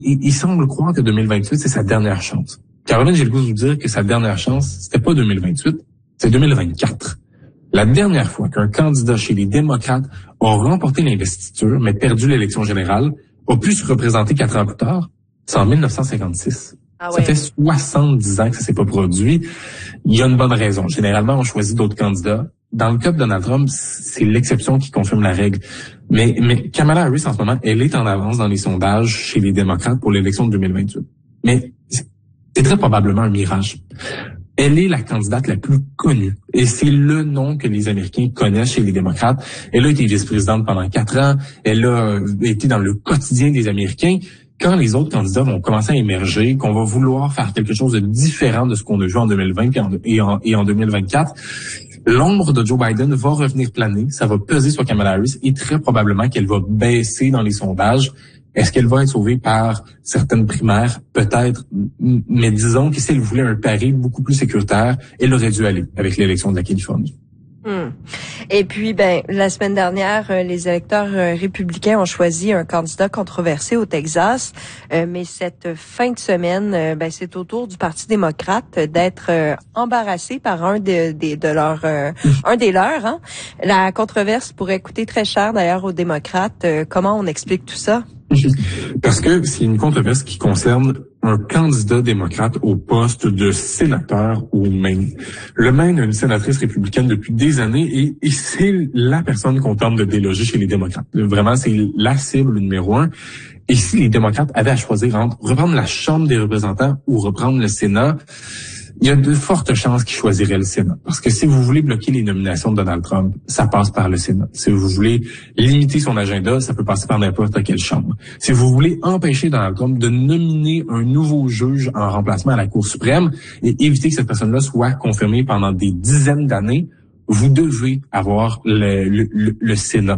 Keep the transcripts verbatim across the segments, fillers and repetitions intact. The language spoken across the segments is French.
il, il semble croire que deux mille vingt-huit, c'est sa dernière chance. Caroline, j'ai le goût de vous dire que sa dernière chance, c'était pas deux mille vingt-huit, c'est deux mille vingt-quatre. La dernière fois qu'un candidat chez les démocrates a remporté l'investiture, mais perdu l'élection générale, a pu se représenter quatre ans plus tard, c'est en dix-neuf cent cinquante-six. Ah ouais. Ça fait soixante-dix ans que ça s'est pas produit. Il y a une bonne raison. Généralement, on choisit d'autres candidats. Dans le cas de Donald Trump, c'est l'exception qui confirme la règle. Mais, mais Kamala Harris, en ce moment, elle est en avance dans les sondages chez les démocrates pour l'élection de deux mille vingt-huit. Mais c'est très probablement un mirage. Elle est la candidate la plus connue. Et c'est le nom que les Américains connaissent chez les démocrates. Elle a été vice-présidente pendant quatre ans. Elle a été dans le quotidien des Américains. Quand les autres candidats vont commencer à émerger, qu'on va vouloir faire quelque chose de différent de ce qu'on a vu en deux mille vingt et en, et en deux mille vingt-quatre, l'ombre de Joe Biden va revenir planer. Ça va peser sur Kamala Harris et très probablement qu'elle va baisser dans les sondages. Est-ce qu'elle va être sauvée par certaines primaires? Peut-être. Mais disons que si elle voulait un pari beaucoup plus sécuritaire, elle aurait dû aller avec l'élection de la Californie. Hum. Et puis, ben, la semaine dernière, les électeurs républicains ont choisi un candidat controversé au Texas, euh, mais cette fin de semaine, euh, ben, c'est au tour du Parti démocrate d'être euh, embarrassé par un de, de, de leurs, euh, un des leurs. Hein. La controverse pourrait coûter très cher d'ailleurs aux démocrates. Euh, comment on explique tout ça? Parce que c'est une controverse qui concerne un candidat démocrate au poste de sénateur au Maine. Le Maine a une sénatrice républicaine depuis des années et, et c'est la personne qu'on tente de déloger chez les démocrates. Vraiment, c'est la cible numéro un. Et si les démocrates avaient à choisir entre reprendre la Chambre des représentants ou reprendre le Sénat, il y a de fortes chances qu'ils choisiraient le Sénat. Parce que si vous voulez bloquer les nominations de Donald Trump, ça passe par le Sénat. Si vous voulez limiter son agenda, ça peut passer par n'importe quelle chambre. Si vous voulez empêcher Donald Trump de nominer un nouveau juge en remplacement à la Cour suprême et éviter que cette personne-là soit confirmée pendant des dizaines d'années, vous devez avoir le, le, le, le Sénat.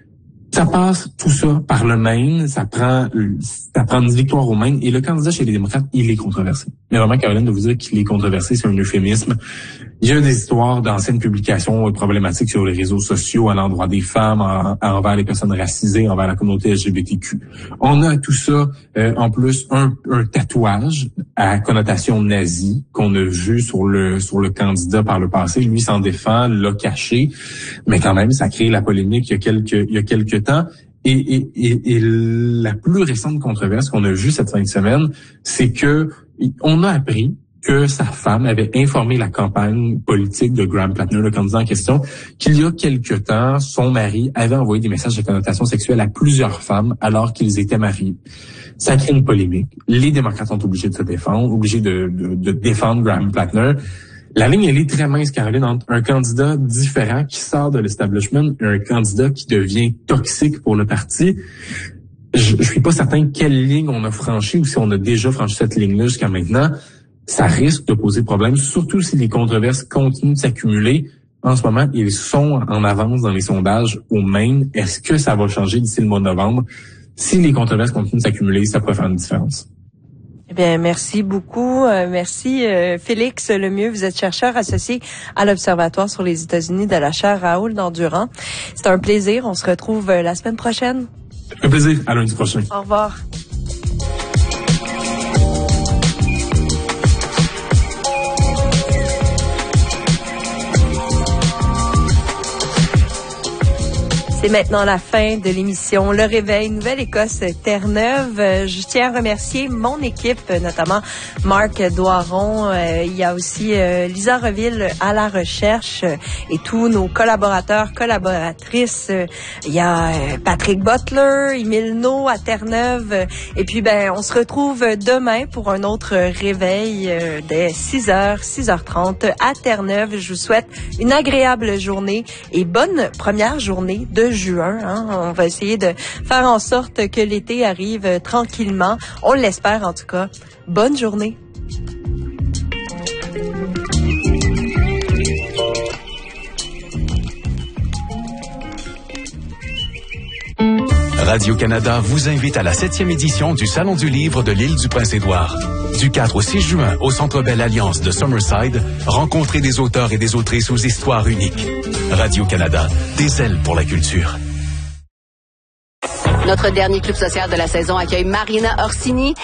Ça passe tout ça par le Maine, ça prend ça prend une victoire au Maine et le candidat chez les démocrates, il est controversé. Mais vraiment, Caroline, de vous dire qu'il est controversé, c'est un euphémisme. Il y a des histoires d'anciennes publications problématiques sur les réseaux sociaux à l'endroit des femmes, en, envers les personnes racisées, envers la communauté L G B T Q. On a tout ça, euh, en plus, un, un tatouage à connotation nazie qu'on a vu sur le sur le candidat par le passé. Lui s'en défend, l'a caché, mais quand même, ça crée la polémique il y a quelques il y a quelques temps. Et, et, et, et la plus récente controverse qu'on a vue cette fin de semaine, c'est que on a appris que sa femme avait informé la campagne politique de Graham Plattner, le candidat en question, qu'il y a quelque temps, son mari avait envoyé des messages de connotation sexuelle à plusieurs femmes alors qu'ils étaient mariés. Ça crée une polémique. Les démocrates sont obligés de se défendre, obligés de, de, de défendre Graham Plattner. La ligne, elle est très mince, Caroline, entre un candidat différent qui sort de l'establishment et un candidat qui devient toxique pour le parti. Je, je suis pas certain quelle ligne on a franchi ou si on a déjà franchi cette ligne-là jusqu'à maintenant. Ça risque de poser problème, surtout si les controverses continuent de s'accumuler. En ce moment, ils sont en avance dans les sondages au Maine. Est-ce que ça va changer d'ici le mois de novembre? Si les controverses continuent de s'accumuler, ça pourrait faire une différence. Eh bien, merci beaucoup. Euh, merci, euh, Félix Lemieux. Vous êtes chercheur associé à l'Observatoire sur les États-Unis de la chaire Raoul Dandurand. C'est un plaisir. On se retrouve euh, la semaine prochaine. Un plaisir. À lundi prochain. Au revoir. C'est maintenant la fin de l'émission Le Réveil Nouvelle-Écosse Terre-Neuve. Je tiens à remercier mon équipe, notamment Marc Doiron. Euh, il y a aussi euh, Lisa Reville à la recherche euh, et tous nos collaborateurs, collaboratrices. Euh, il y a euh, Patrick Butler, Émile No à Terre-Neuve. Et puis, ben, on se retrouve demain pour un autre réveil euh, dès six heures, six heures trente à Terre-Neuve. Je vous souhaite une agréable journée et bonne première journée de juin. Hein. On va essayer de faire en sorte que l'été arrive tranquillement. On l'espère en tout cas. Bonne journée. Radio-Canada vous invite à la septième édition du Salon du Livre de l'île du Prince-Édouard. Du quatre au six juin, au Centre Bell Alliance de Summerside, rencontrez des auteurs et des autrices aux histoires uniques. Radio-Canada, des ailes pour la culture. Notre dernier club social de la saison accueille Marina Orsini.